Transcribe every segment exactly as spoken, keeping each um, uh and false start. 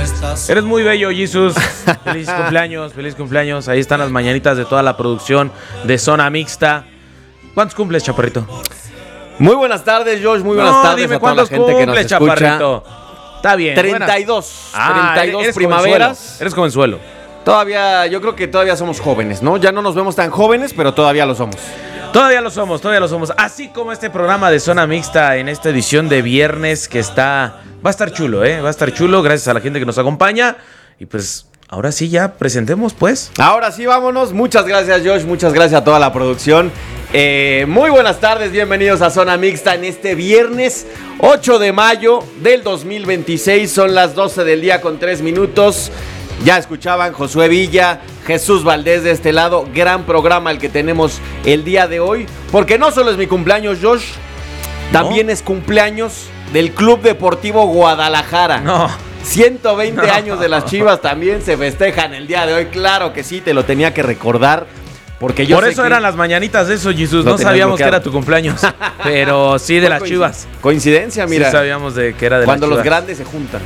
Eres muy bello, Jesus. Feliz cumpleaños, feliz cumpleaños. Ahí están las mañanitas de toda la producción de Zona Mixta. ¿Cuántos cumples, chaparrito? Muy buenas tardes, Josh. Muy buenas no, tardes dime a toda la gente que nos escucha. Chaparrito. Está bien. treinta y dos. Ah, treinta y dos eres primaveras. Jovenzuelo. Eres jovenzuelo. Todavía, yo creo que todavía somos jóvenes, ¿no? Ya no nos vemos tan jóvenes, pero todavía lo somos. Todavía lo somos, todavía lo somos. Así como este programa de Zona Mixta en esta edición de viernes que está... Va a estar chulo, ¿eh? Va a estar chulo, gracias a la gente que nos acompaña. Y pues, ahora sí ya presentemos, pues. Ahora sí, vámonos. Muchas gracias, Josh. Muchas gracias a toda la producción. Eh, muy buenas tardes, bienvenidos a Zona Mixta en este viernes ocho de mayo del dos mil veintiséis. Son las doce del día con tres minutos. Ya escuchaban Josué Villa, Jesús Valdés de este lado. Gran programa el que tenemos el día de hoy. Porque no solo es mi cumpleaños, Josh, también ¿No? es cumpleaños del Club Deportivo Guadalajara. No. ciento veinte no. años de las Chivas también se festejan el día de hoy. Claro que sí, te lo tenía que recordar. Porque yo Por sé eso que eran las mañanitas de eso, Jesús. No sabíamos bloqueado. que era tu cumpleaños. Pero sí de las Chivas. Coincidencia, mira. Sí sabíamos de que era de las Chivas. Cuando los grandes se juntan.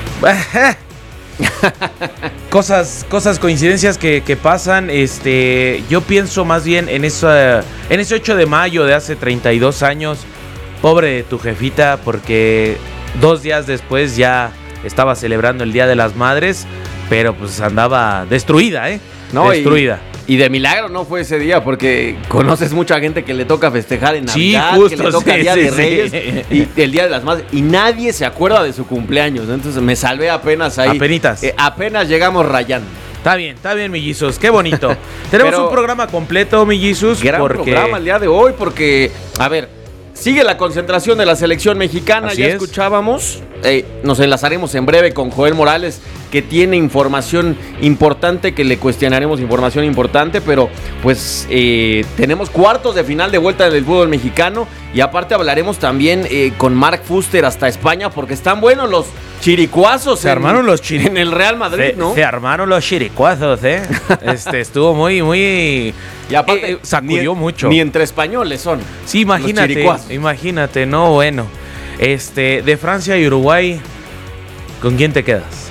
cosas, cosas, coincidencias que, que pasan. Este, yo pienso más bien en eso, en ese ocho de mayo de hace treinta y dos años. Pobre de tu jefita, porque dos días después ya estaba celebrando el Día de las Madres, pero pues andaba destruida, ¿eh? No, destruida. Y, y de milagro no fue ese día, porque conoces mucha gente que le toca festejar en Navidad, sí, justo, que le toca sí, Día sí, de Reyes sí. y el Día de las Madres, y nadie se acuerda de su cumpleaños. Entonces me salvé apenas ahí. Apenitas. Eh, apenas llegamos rayando. Está bien, está bien, mi Jesus, qué bonito. Tenemos Pero, un programa completo, mi Jesus. Gran porque... programa el día de hoy, porque, a ver... Sigue la concentración de la selección mexicana, Así ya es. escuchábamos, eh, nos enlazaremos en breve con Joel Morales, que tiene información importante, que le cuestionaremos información importante, pero pues eh, tenemos cuartos de final de vuelta del fútbol mexicano, y aparte hablaremos también eh, con Mark Fuster hasta España, porque están buenos los chiricuazos. Se en, armaron los chiri... en el Real Madrid, se, ¿no? Se armaron los chiricuazos, ¿eh? Este, estuvo muy, muy... Y aparte, eh, sacudió ni, mucho. Ni entre españoles son. Sí, imagínate, imagínate, no, bueno. Este, de Francia y Uruguay, ¿con quién te quedas?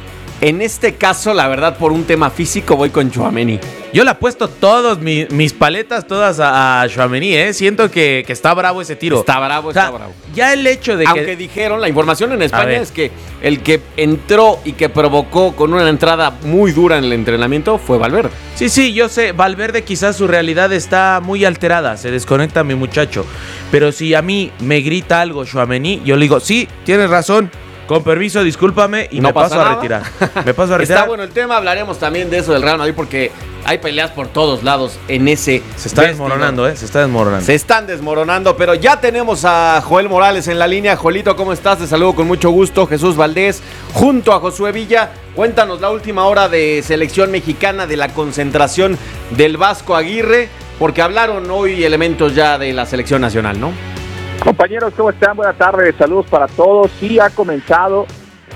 En este caso, la verdad, por un tema físico, voy con Tchouaméni. Yo le apuesto todos mis, mis paletas todas a, a Tchouaméni, ¿eh? Siento que, que está bravo ese tiro. Está bravo, o sea, está bravo. Ya el hecho de Aunque que... dijeron, la información en España es que el que entró y que provocó con una entrada muy dura en el entrenamiento fue Valverde. Sí, sí, yo sé. Valverde quizás su realidad está muy alterada. Se desconecta mi muchacho. Pero si a mí me grita algo Tchouaméni, yo le digo, sí, tienes razón. Con permiso, discúlpame y no me paso nada. a retirar. Me paso a retirar. Está bueno el tema, hablaremos también de eso del Real Madrid porque hay peleas por todos lados en ese... Se está vestido. desmoronando, ¿eh? Se está desmoronando. Se están desmoronando, pero ya tenemos a Joel Morales en la línea. Joelito, ¿cómo estás? Te saludo con mucho gusto. Jesús Valdés, junto a Josué Villa. Cuéntanos la última hora de selección mexicana, de la concentración del Vasco Aguirre, porque hablaron hoy elementos ya de la selección nacional, ¿no? Compañeros, ¿cómo están? Buenas tardes, saludos para todos. Sí, ha comenzado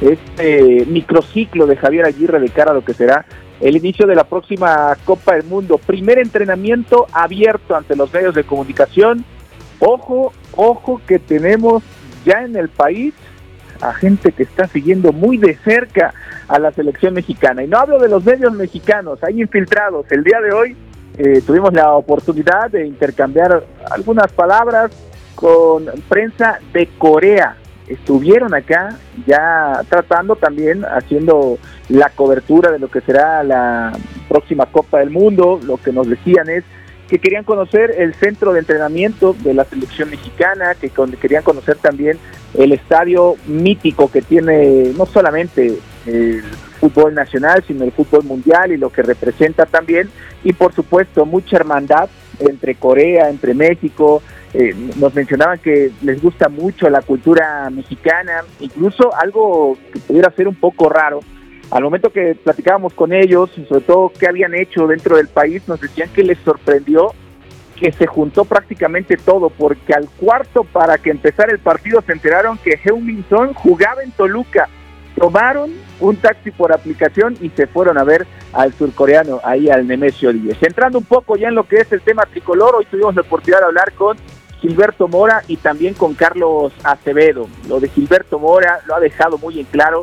este microciclo de Javier Aguirre de cara a lo que será el inicio de la próxima Copa del Mundo. Primer entrenamiento abierto ante los medios de comunicación. Ojo, ojo que tenemos ya en el país a gente que está siguiendo muy de cerca a la selección mexicana. Y no hablo de los medios mexicanos, hay infiltrados. El día de hoy eh, tuvimos la oportunidad de intercambiar algunas palabras con prensa de Corea. Estuvieron acá ya tratando también, haciendo la cobertura de lo que será la próxima Copa del Mundo. Lo que nos decían es que querían conocer el centro de entrenamiento de la selección mexicana, que con, querían conocer también el estadio mítico que tiene no solamente el fútbol nacional, sino el fútbol mundial y lo que representa también, y por supuesto mucha hermandad entre Corea, entre México. Eh, nos mencionaban que les gusta mucho la cultura mexicana, incluso algo que pudiera ser un poco raro. Al momento que platicábamos con ellos, sobre todo qué habían hecho dentro del país, nos decían que les sorprendió que se juntó prácticamente todo, porque al cuarto para que empezara el partido se enteraron que Heung-min Son jugaba en Toluca. Tomaron un taxi por aplicación y se fueron a ver al surcoreano, ahí al Nemesio Díez. Entrando un poco ya en lo que es el tema tricolor, hoy tuvimos la oportunidad de hablar con Gilberto Mora y también con Carlos Acevedo. Lo de Gilberto Mora lo ha dejado muy en claro,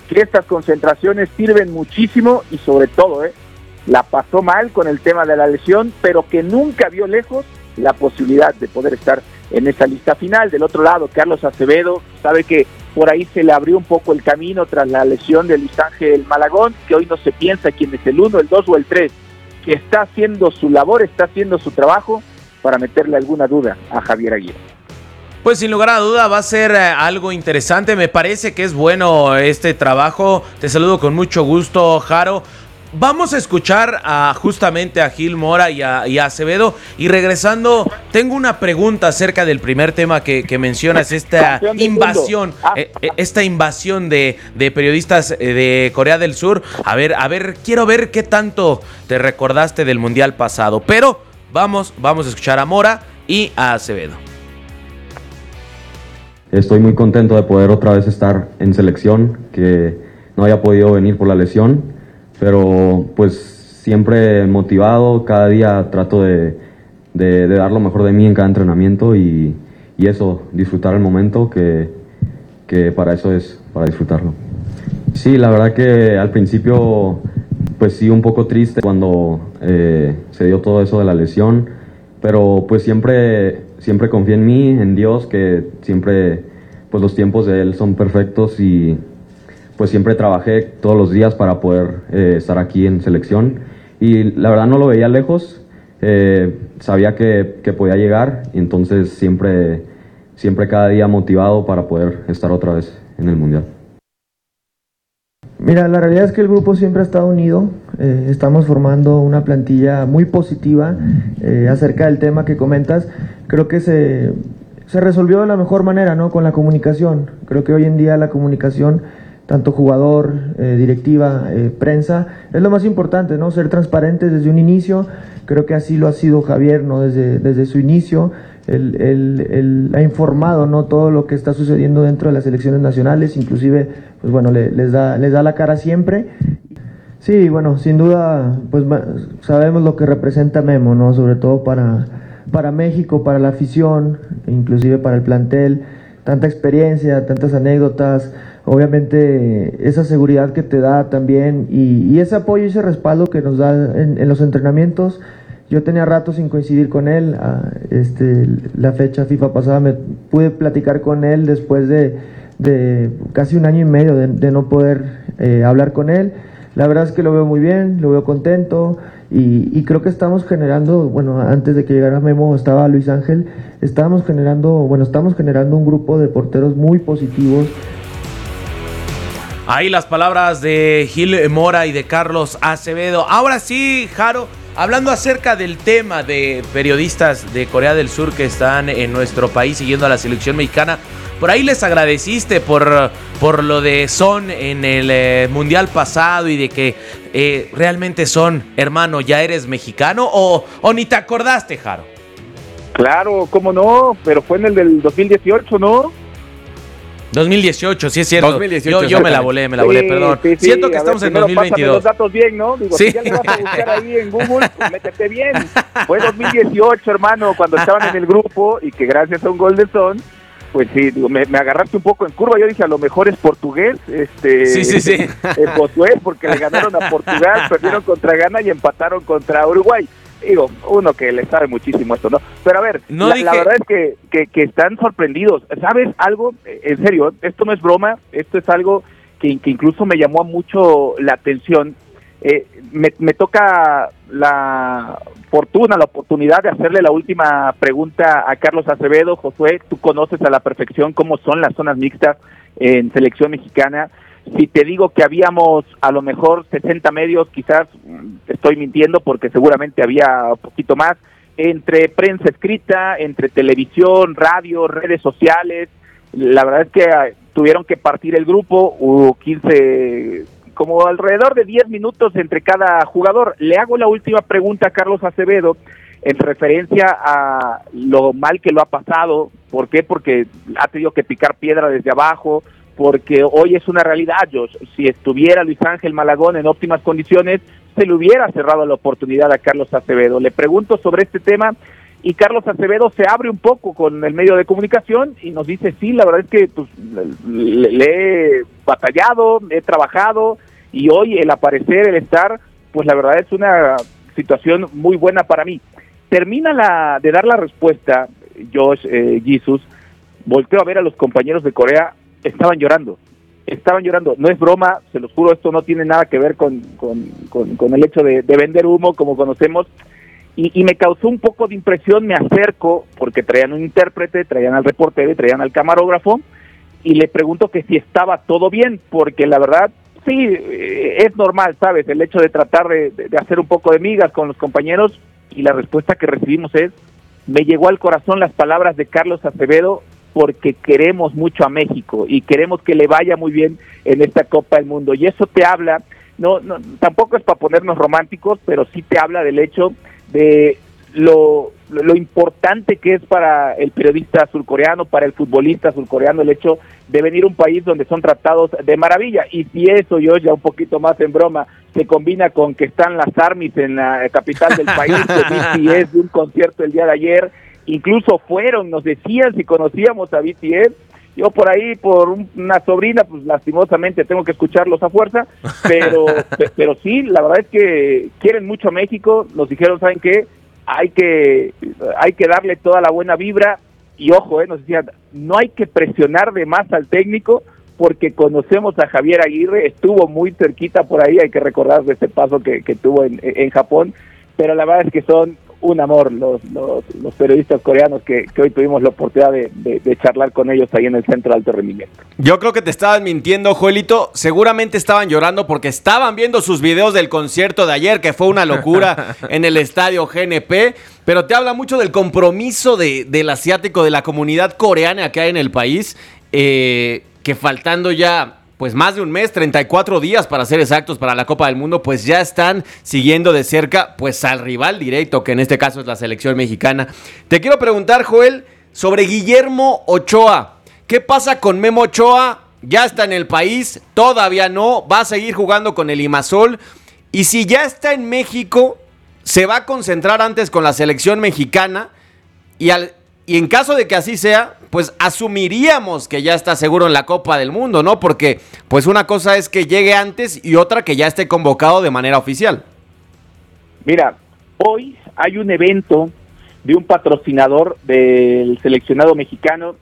que estas concentraciones sirven muchísimo y sobre todo, eh, la pasó mal con el tema de la lesión, pero que nunca vio lejos la posibilidad de poder estar en esa lista final. Del otro lado, Carlos Acevedo sabe que por ahí se le abrió un poco el camino tras la lesión de Luis Ángel Malagón, que hoy no se piensa quién es el uno, el dos o el tres, que está haciendo su labor, está haciendo su trabajo para meterle alguna duda a Javier Aguirre. Pues sin lugar a duda va a ser eh, algo interesante. Me parece que es bueno este trabajo. Te saludo con mucho gusto, Jaro. Vamos a escuchar a, justamente a Gil Mora y a, y a Acevedo. Y regresando, tengo una pregunta acerca del primer tema que, que mencionas, esta invasión, ah, eh, esta invasión de, de periodistas de Corea del Sur. A ver, a ver, quiero ver qué tanto te recordaste del Mundial pasado. Pero vamos, vamos a escuchar a Mora y a Acevedo. Estoy muy contento de poder otra vez estar en selección, que no haya podido venir por la lesión, pero pues siempre motivado, cada día trato de, de, de dar lo mejor de mí en cada entrenamiento y, y eso, disfrutar el momento, que, que para eso es, para disfrutarlo. Sí, la verdad que al principio pues sí un poco triste cuando eh, se dio todo eso de la lesión, pero pues siempre... Siempre confié en mí, en Dios, que siempre pues los tiempos de Él son perfectos y pues siempre trabajé todos los días para poder eh, estar aquí en selección y la verdad no lo veía lejos, eh, sabía que, que podía llegar y entonces siempre, siempre cada día motivado para poder estar otra vez en el Mundial. Mira, la realidad es que el grupo siempre ha estado unido, eh, estamos formando una plantilla muy positiva eh, acerca del tema que comentas. Creo que se, se resolvió de la mejor manera, ¿no? Con la comunicación. Creo que hoy en día la comunicación, tanto jugador, eh, directiva, eh, prensa, es lo más importante, ¿no? Ser transparentes desde un inicio. Creo que así lo ha sido Javier, ¿no? Desde, desde su inicio. Él, él, él ha informado, ¿no? Todo lo que está sucediendo dentro de las selecciones nacionales, inclusive, pues bueno, le, les da, les da la cara siempre. Sí, bueno, sin duda, pues sabemos lo que representa Memo, ¿no? Sobre todo para, para México, para la afición, inclusive para el plantel, tanta experiencia, tantas anécdotas, obviamente esa seguridad que te da también y, y ese apoyo y ese respaldo que nos da en, en los entrenamientos. Yo tenía rato sin coincidir con él, a, este, la fecha FIFA pasada me pude platicar con él después de, de casi un año y medio de, de no poder eh, hablar con él. La verdad es que lo veo muy bien, lo veo contento y, y creo que estamos generando, bueno, antes de que llegara Memo estaba Luis Ángel, estábamos generando, bueno, estamos generando un grupo de porteros muy positivos. Ahí las palabras de Gil Mora y de Carlos Acevedo. Ahora sí, Jaro, hablando acerca del tema de periodistas de Corea del Sur que están en nuestro país siguiendo a la selección mexicana, por ahí les agradeciste por, por lo de Son en el eh, Mundial pasado y de que eh, realmente Son, hermano, ya eres mexicano o, o ni te acordaste, Jaro. Claro, cómo no, pero fue en el del dos mil dieciocho, ¿no? dos mil dieciocho, sí es cierto. dos mil dieciocho, yo, yo me la volé, me la volé, sí, perdón. Sí, sí. Siento que a estamos ver, en dos mil veintidós. Los datos bien, ¿no? Digo, sí. Si ya le vas a buscar ahí en Google, pues métete bien. Fue dos mil dieciocho, hermano, cuando estaban en el grupo y que gracias a un gol de Son, pues sí, digo, me, me agarraste un poco en curva. Yo dije, a lo mejor es portugués, este, sí, sí, sí. El Josué, porque le ganaron a Portugal, perdieron contra Ghana y empataron contra Uruguay. Digo, uno que le sabe muchísimo esto, ¿no? Pero a ver, no la, dije... la verdad es que, que, que están sorprendidos. ¿Sabes algo? En serio, esto no es broma, esto es algo que, que incluso me llamó mucho la atención. Eh, me, me toca la fortuna, la oportunidad de hacerle la última pregunta a Carlos Acevedo. Josué, tú conoces a la perfección cómo son las zonas mixtas en selección mexicana. Si te digo que habíamos a lo mejor sesenta medios, quizás te estoy mintiendo porque seguramente había un poquito más, entre prensa escrita, entre televisión, radio, redes sociales. La verdad es que tuvieron que partir el grupo, hubo quince, como alrededor de diez minutos entre cada jugador. Le hago la última pregunta a Carlos Acevedo en referencia a lo mal que lo ha pasado. ¿Por qué? Porque ha tenido que picar piedra desde abajo, porque hoy es una realidad, Josh. Si estuviera Luis Ángel Malagón en óptimas condiciones, se le hubiera cerrado la oportunidad a Carlos Acevedo. Le pregunto sobre este tema y Carlos Acevedo se abre un poco con el medio de comunicación y nos dice, sí, la verdad es que pues, le, le he batallado, he trabajado, y hoy el aparecer, el estar, pues la verdad es una situación muy buena para mí. Termina la de dar la respuesta, Josh, eh, Jesus, volteo a ver a los compañeros de Corea, estaban llorando, estaban llorando, no es broma, se los juro, esto no tiene nada que ver con, con, con, con el hecho de, de vender humo, como conocemos, y, y me causó un poco de impresión, me acerco, porque traían un intérprete, traían al reportero y traían al camarógrafo, y le pregunto que si estaba todo bien, porque la verdad, sí, eh, es normal, ¿sabes?, el hecho de tratar de, de, de hacer un poco de migas con los compañeros, y la respuesta que recibimos es, me llegó al corazón las palabras de Carlos Acevedo, porque queremos mucho a México y queremos que le vaya muy bien en esta Copa del Mundo, y eso te habla, no, no tampoco es para ponernos románticos, pero sí te habla del hecho de lo, lo, lo importante que es para el periodista surcoreano, para el futbolista surcoreano, el hecho de venir a un país donde son tratados de maravilla, y si eso, yo ya un poquito más en broma, se combina con que están las ARMYs en la capital del país, de B T S, de un concierto el día de ayer, incluso fueron, nos decían si conocíamos a B T S, yo por ahí, por un, una sobrina, pues lastimosamente tengo que escucharlos a fuerza, pero pe, pero sí, la verdad es que quieren mucho a México, nos dijeron, ¿saben qué? Hay que, hay que darle toda la buena vibra, y ojo, eh, nos decían, no hay que presionar de más al técnico, porque conocemos a Javier Aguirre, estuvo muy cerquita por ahí, hay que recordar de ese paso que, que tuvo en, en Japón, pero la verdad es que son un amor los, los, los periodistas coreanos que, que hoy tuvimos la oportunidad de, de, de charlar con ellos ahí en el Centro de Alto Rendimiento. Yo creo que te estaban mintiendo, Joelito. Seguramente estaban llorando porque estaban viendo sus videos del concierto de ayer, que fue una locura en el estadio G N P, pero te habla mucho del compromiso de, del asiático, de la comunidad coreana que hay en el país, eh, que faltando ya pues más de un mes, treinta y cuatro días para ser exactos para la Copa del Mundo, pues ya están siguiendo de cerca pues al rival directo, que en este caso es la selección mexicana. Te quiero preguntar, Joel, sobre Guillermo Ochoa. ¿Qué pasa con Memo Ochoa? Ya está en el país, todavía no, va a seguir jugando con el Limassol, y si ya está en México, se va a concentrar antes con la selección mexicana, y al Y en caso de que así sea, pues asumiríamos que ya está seguro en la Copa del Mundo, ¿no? Porque pues una cosa es que llegue antes y otra que ya esté convocado de manera oficial. Mira, hoy hay un evento de un patrocinador del seleccionado mexicano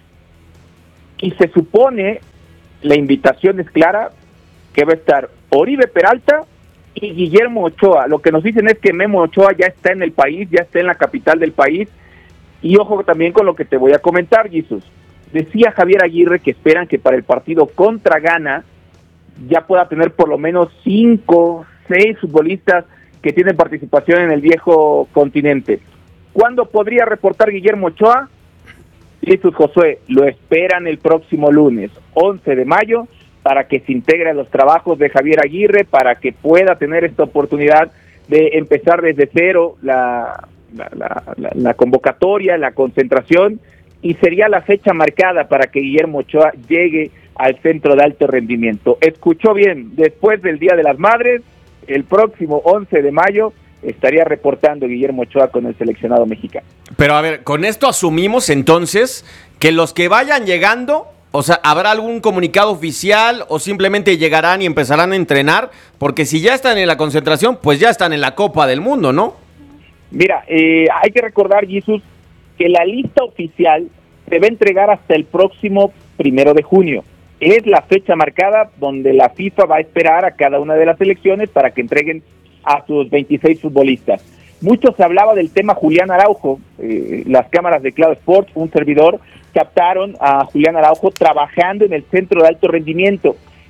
y se supone, la invitación es clara, que va a estar Oribe Peralta y Guillermo Ochoa. Lo que nos dicen es que Memo Ochoa ya está en el país, ya está en la capital del país. Y ojo también con lo que te voy a comentar, Jesús. Decía Javier Aguirre que esperan que para el partido contra Ghana ya pueda tener por lo menos cinco, seis futbolistas que tienen participación en el viejo continente. ¿Cuándo podría reportar Guillermo Ochoa? Jesús Josué, lo esperan el próximo lunes, once de mayo, para que se integre a los trabajos de Javier Aguirre, para que pueda tener esta oportunidad de empezar desde cero la... La, la, la, la convocatoria, la concentración, y sería la fecha marcada para que Guillermo Ochoa llegue al Centro de Alto Rendimiento. Escuchó bien, después del Día de las Madres, el próximo once de mayo, estaría reportando Guillermo Ochoa con el seleccionado mexicano. Pero a ver, con esto asumimos entonces que los que vayan llegando, o sea, ¿habrá algún comunicado oficial o simplemente llegarán y empezarán a entrenar? Porque si ya están en la concentración, pues ya están en la Copa del Mundo, ¿no? Mira, eh, hay que recordar, Jesús, que la lista oficial se va a entregar hasta el próximo primero de junio. Es la fecha marcada donde la FIFA va a esperar a cada una de las selecciones para que entreguen a sus veintiséis futbolistas. Mucho se hablaba del tema Julián Araujo. Eh, las cámaras de Claro Sports, un servidor, captaron a Julián Araujo trabajando en el Centro de Alto Rendimiento.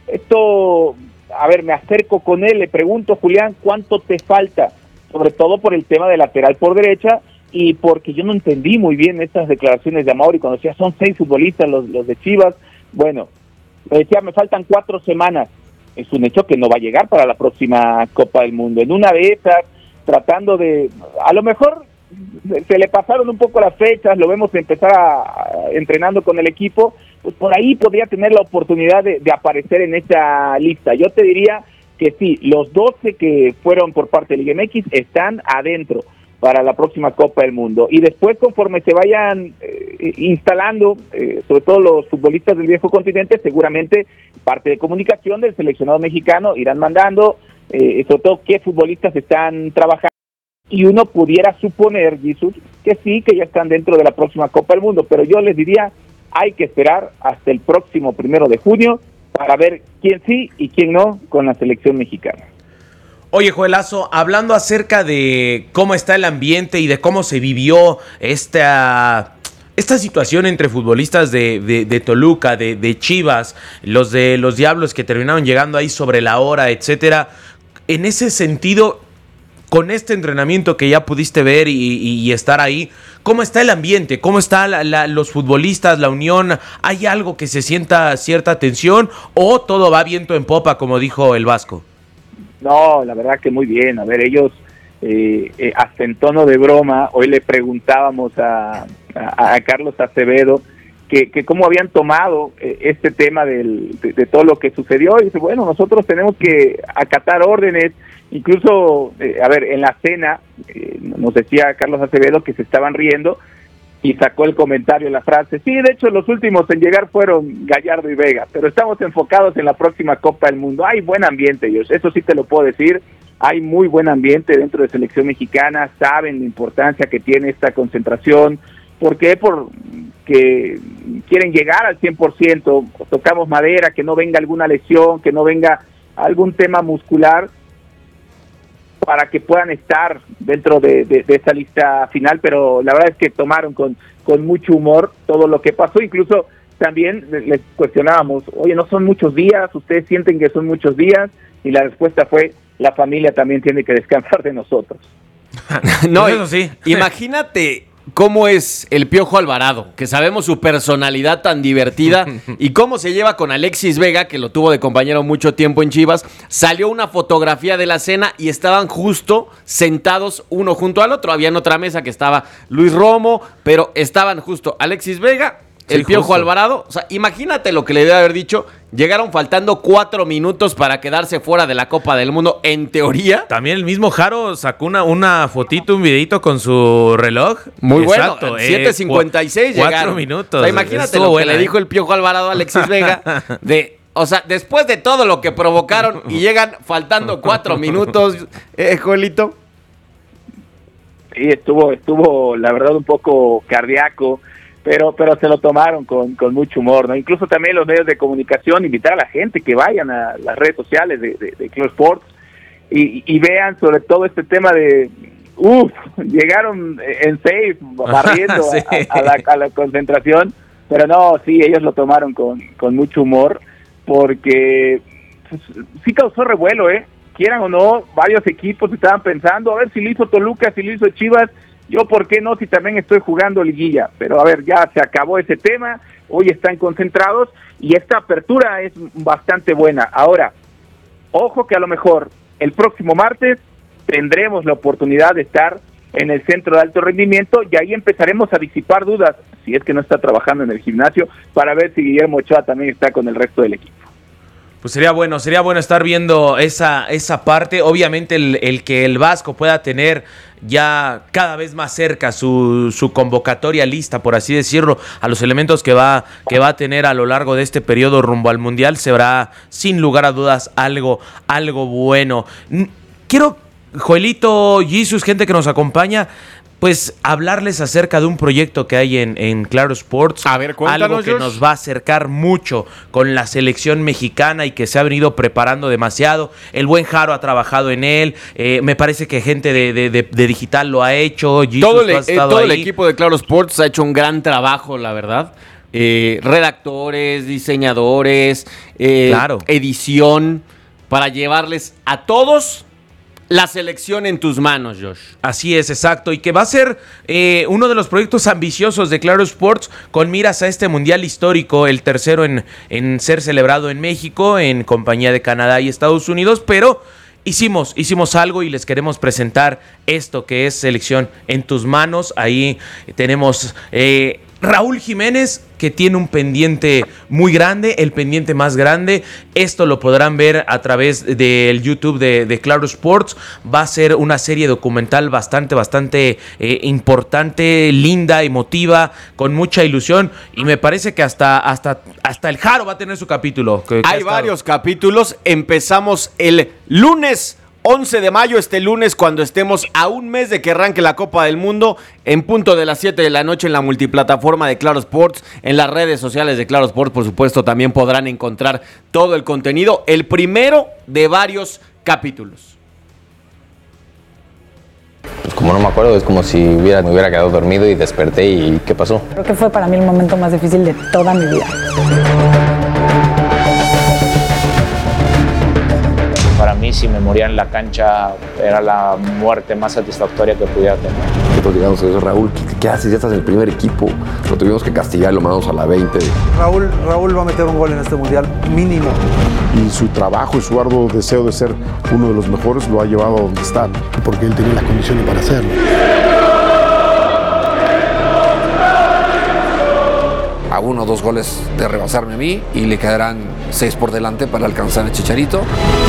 Esto, a ver, me acerco con él, le pregunto, Julián, ¿cuánto te falta? Sobre todo por el tema de lateral por derecha, y porque yo no entendí muy bien estas declaraciones de Amaury cuando decía son seis futbolistas los, los de Chivas. Bueno, me decía, me faltan cuatro semanas. Es un hecho que no va a llegar para la próxima Copa del Mundo. En una de esas, tratando de, a lo mejor se le pasaron un poco las fechas, lo vemos empezar a, a, entrenando con el equipo, pues por ahí podría tener la oportunidad de, de aparecer en esta lista. Yo te diría que sí, los doce que fueron por parte de Liga M X están adentro. para la próxima Copa del Mundo. Y después, conforme se vayan eh, instalando, eh, sobre todo los futbolistas del viejo continente, seguramente parte de comunicación del seleccionado mexicano irán mandando, eh, sobre todo qué futbolistas están trabajando, y uno pudiera suponer, Jesús, que sí, que ya están dentro de la próxima Copa del Mundo, pero yo les diría, hay que esperar hasta el próximo primero de junio para ver quién sí y quién no con la selección mexicana. Oye, Joelazo, hablando acerca de cómo está el ambiente y de cómo se vivió esta, esta situación entre futbolistas de, de, de Toluca, de, de Chivas, los de los Diablos que terminaron llegando ahí sobre la hora, etcétera. En ese sentido, con este entrenamiento que ya pudiste ver y, y, y estar ahí, ¿cómo está el ambiente? ¿Cómo están la, la, los futbolistas, la unión? ¿Hay algo que se sienta cierta tensión o todo va viento en popa, como dijo el Vasco? No, la verdad que muy bien. A ver, ellos, eh, eh, hasta en tono de broma, hoy le preguntábamos a, a, a Carlos Acevedo que, que cómo habían tomado eh, este tema del, de, de todo lo que sucedió. Y dice, bueno, nosotros tenemos que acatar órdenes. Incluso, eh, a ver, en la cena, eh, nos decía Carlos Acevedo que se estaban riendo y sacó el comentario, la frase, sí, de hecho los últimos en llegar fueron Gallardo y Vega, pero estamos enfocados en la próxima Copa del Mundo. Hay buen ambiente, ellos, eso sí te lo puedo decir, hay muy buen ambiente dentro de selección mexicana, saben la importancia que tiene esta concentración. ¿Por qué? Porque quieren llegar al cien por ciento, tocamos madera, que no venga alguna lesión, que no venga algún tema muscular, para que puedan estar dentro de, de, de esa lista final, pero la verdad es que tomaron con, con mucho humor todo lo que pasó. Incluso también les cuestionábamos, oye, no son muchos días, ustedes sienten que son muchos días, y la respuesta fue, la familia también tiene que descansar de nosotros. No, eso sí. Imagínate cómo es el Piojo Alvarado, que sabemos su personalidad tan divertida y cómo se lleva con Alexis Vega, que lo tuvo de compañero mucho tiempo en Chivas. Salió una fotografía de la cena y estaban justo sentados uno junto al otro. Había en otra mesa que estaba Luis Romo, pero estaban justo Alexis Vega, el sí, Piojo justo. Alvarado. O sea, imagínate lo que le debe haber dicho. Llegaron faltando cuatro minutos para quedarse fuera de la Copa del Mundo, en teoría. También el mismo Jaro sacó una, una fotito, un videito con su reloj. Muy Exacto, bueno, siete cincuenta y seis eh, llegaron. Cuatro minutos. O sea, imagínate lo buena, que le dijo el Piojo Alvarado a Alexis Vega. de, o sea, después de todo lo que provocaron y llegan faltando cuatro minutos, eh, Joelito. Sí, estuvo, estuvo la verdad un poco cardíaco. Pero pero se lo tomaron con, con mucho humor, ¿no? Incluso también los medios de comunicación, invitar a la gente que vayan a las redes sociales de, de, de Claro Sports y, y vean sobre todo este tema de, uff, llegaron en safe, barriendo sí. a, a, la, a la concentración, pero no, sí, ellos lo tomaron con, con mucho humor, porque pues, sí causó revuelo, ¿eh? Quieran o no, varios equipos estaban pensando, a ver si lo hizo Toluca, si lo hizo Chivas, yo, ¿por qué no? Si también estoy jugando liguilla. Pero a ver, ya se acabó ese tema, hoy están concentrados y esta apertura es bastante buena. Ahora, ojo que a lo mejor el próximo martes tendremos la oportunidad de estar en el centro de alto rendimiento y ahí empezaremos a disipar dudas, si es que no está trabajando en el gimnasio, para ver si Guillermo Ochoa también está con el resto del equipo. Pues sería bueno, sería bueno estar viendo esa, esa parte. Obviamente el, el que el Vasco pueda tener ya cada vez más cerca su, su convocatoria lista, por así decirlo, a los elementos que va, que va a tener a lo largo de este periodo rumbo al Mundial, será sin lugar a dudas algo, algo bueno. Quiero, Joelito, Jesus, gente que nos acompaña, pues hablarles acerca de un proyecto que hay en, en Claro Sports. A ver, cuéntanos, algo que Josh. nos va a acercar mucho con la selección mexicana y que se ha venido preparando demasiado. El buen Jaro ha trabajado en él. Eh, me parece que gente de, de, de, de digital lo ha hecho. Jesus, todo el, eh, todo el equipo de Claro Sports ha hecho un gran trabajo, la verdad. Eh, redactores, diseñadores, eh, claro. edición, para llevarles a todos la selección en tus manos, Josh. Así es, exacto, y que va a ser eh, uno de los proyectos ambiciosos de Claro Sports con miras a este mundial histórico, el tercero en, en ser celebrado en México, en compañía de Canadá y Estados Unidos, pero hicimos, hicimos algo y les queremos presentar esto que es Selección en tus manos. Ahí tenemos... Eh, Raúl Jiménez, que tiene un pendiente muy grande, el pendiente más grande. Esto lo podrán ver a través del YouTube de, de Claro Sports. Va a ser una serie documental bastante, bastante eh, importante, linda, emotiva, con mucha ilusión. Y me parece que hasta, hasta, hasta el Jaro va a tener su capítulo. Que, que Hay varios capítulos. Empezamos el lunes once de mayo, este lunes, cuando estemos a un mes de que arranque la Copa del Mundo, en punto de las siete de la noche en la multiplataforma de Claro Sports, en las redes sociales de Claro Sports, por supuesto, también podrán encontrar todo el contenido, el primero de varios capítulos. Pues como no me acuerdo, es como si hubiera, me hubiera quedado dormido y desperté y ¿qué pasó? Creo que fue para mí el momento más difícil de toda mi vida. Para mí, si me moría en la cancha, era la muerte más satisfactoria que pudiera tener. Nosotros llegamos a decir, Raúl, ¿qué, ¿qué haces? Ya estás en el primer equipo. Lo tuvimos que castigar, lo mandamos a la veinte. Raúl, Raúl va a meter un gol en este mundial, mínimo. Y su trabajo y su arduo deseo de ser uno de los mejores lo ha llevado a donde está. Porque él tenía las condiciones para hacerlo. A uno o dos goles de rebasarme a mí y le quedarán seis por delante para alcanzar el Chicharito.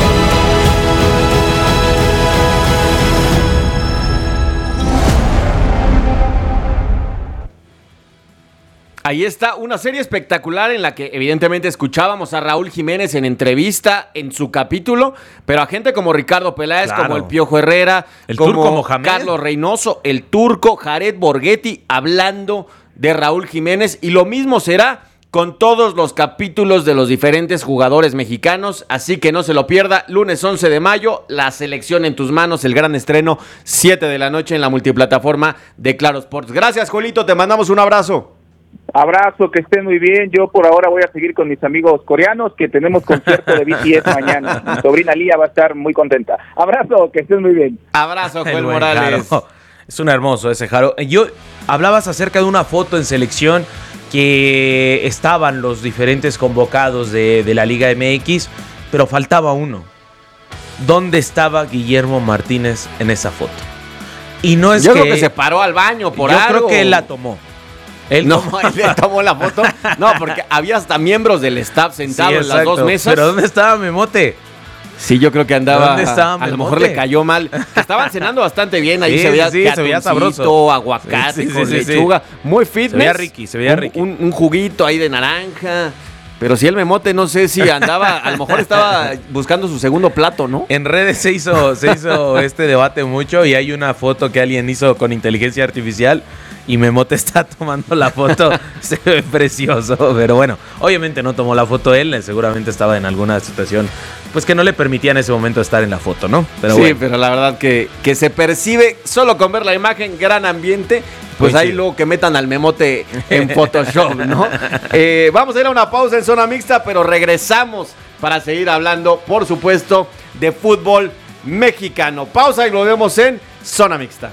Ahí está una serie espectacular en la que evidentemente escuchábamos a Raúl Jiménez en entrevista en su capítulo, pero a gente como Ricardo Peláez, Claro. como el Piojo Herrera, El como Turco Mohamed. Carlos Reynoso, el Turco, Jared Borghetti, hablando de Raúl Jiménez, y lo mismo será con todos los capítulos de los diferentes jugadores mexicanos, así que no se lo pierda, lunes once de mayo, la selección en tus manos, el gran estreno, siete de la noche en la multiplataforma de Claro Sports. Gracias, Jolito, te mandamos un abrazo. Abrazo, que estén muy bien. Yo por ahora voy a seguir con mis amigos coreanos, que tenemos concierto de B T S mañana. Mi sobrina Lía va a estar muy contenta. Abrazo, que estén muy bien. Abrazo, Joel El buen Morales. Jaro. Es un hermoso ese Jaro. Yo hablabas acerca de una foto en selección que estaban los diferentes convocados de, de la Liga M X, pero faltaba uno. ¿Dónde estaba Guillermo Martínez en esa foto? Y no es Yo que creo que se paró al baño por yo algo. creo que él la tomó. Él No, tomó- él le tomó la foto. No, porque había hasta miembros del staff sentados Sí, en las exacto. dos mesas. Pero ¿dónde estaba Memote? Sí, yo creo que andaba. ¿Dónde estaba a lo Memote? mejor le cayó mal. Estaban cenando bastante bien. Ahí Sí, se veía sí, sí, se veía catoncito, sabroso. aguacate Sí, sí, con sí, sí, lechuga. Muy fitness. Se veía riqui, se veía Un- riqui. Un, un juguito ahí de naranja. Pero si el Memote, no sé si andaba, a lo mejor estaba buscando su segundo plato, ¿no? En redes se hizo, se hizo este debate mucho y hay una foto que alguien hizo con inteligencia artificial y Memote está tomando la foto. Se ve precioso, pero bueno, obviamente no tomó la foto él, seguramente estaba en alguna situación pues que no le permitía en ese momento estar en la foto, ¿no? Pero sí, bueno. pero la verdad que, que se percibe solo con ver la imagen, gran ambiente. Pues Muy ahí chido. luego que metan al Memote en Photoshop, ¿no? Eh, vamos a ir a una pausa en zona mixta, pero regresamos para seguir hablando, por supuesto, de fútbol mexicano. Pausa y lo vemos en zona mixta.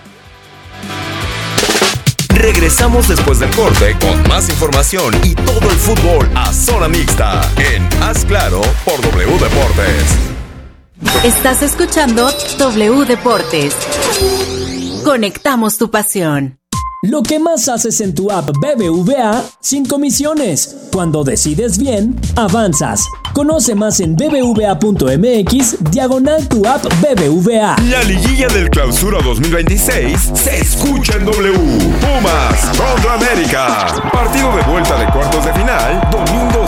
Regresamos después del corte con más información y todo el fútbol a Zona Mixta en Haz Claro por W Deportes. Estás escuchando W Deportes. Conectamos tu pasión. Lo que más haces en tu app B B V A sin comisiones. Cuando decides bien, avanzas. Conoce más en bbva.mx diagonal tu app B B V A. La liguilla del Clausura dos mil veintiséis se escucha en W. Pumas contra América. Partido de vuelta de cuartos de final, domingo